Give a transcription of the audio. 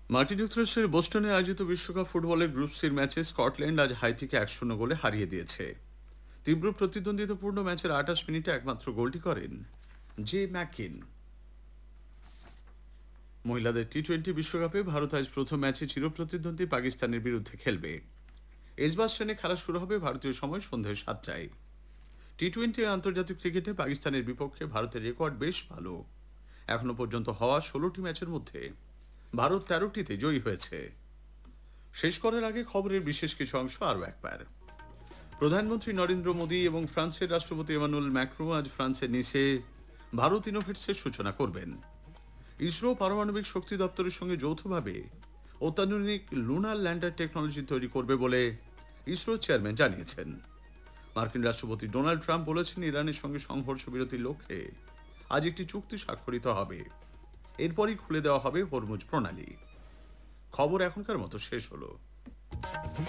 মার্কিন যুক্তরাষ্ট্রের বোস্টনে আয়োজিত বিশ্বকাপ ফুটবলের গ্রুপ সির ম্যাচে স্কটল্যান্ড আজ হাইতিকে 1-0 গোলে হারিয়ে দিয়েছে। তীব্র প্রতিদ্বন্দ্বিতাপূর্ণ ম্যাচের 28 মিনিটে একমাত্র গোলটি করেন জে ম্যাকিন। মহিলাদের টি-20 বিশ্বকাপে ভারত আজ প্রথম ম্যাচে চিরপ্রতিদ্বন্দ্বী পাকিস্তানের বিরুদ্ধে খেলবে। এজবাস্টনে খেলা শুরু হবে ভারতীয় সময় সন্ধ্যে 7টায়। টি-20 আন্তর্জাতিক ক্রিকেটে পাকিস্তানের বিপক্ষে ভারতের রেকর্ড বেশ ভালো। এখনো পর্যন্ত হওয়া 16টি ম্যাচের মধ্যে ভারত 13টিতে জয়ী হয়েছে। শেষ করার আগে খবরের বিশেষ কিছু অংশ আরও একবার। প্রধানমন্ত্রী নরেন্দ্র মোদী এবং ফ্রান্সের রাষ্ট্রপতি এমানুয়েল ম্যাক্রো আজ ফ্রান্সের নিসে ভারত ইনোভেটসের সূচনা করবেন। ইসরো পারমাণবিক শক্তি দপ্তরের সঙ্গে যৌথভাবে অত্যাধুনিক লুনার ল্যান্ডার টেকনোলজি তৈরি করবে বলে ইসরো চেয়ারম্যান জানিয়েছেন। মার্কিন রাষ্ট্রপতি ডোনাল্ড ট্রাম্প বলেছেন, ইরানের সঙ্গে সংঘর্ষ বিরতির লক্ষ্যে আজ একটি চুক্তি স্বাক্ষরিত হবে। এরপরই খুলে দেওয়া হবে হরমুজ প্রণালী। খবর এখনকার মতো শেষ হলো।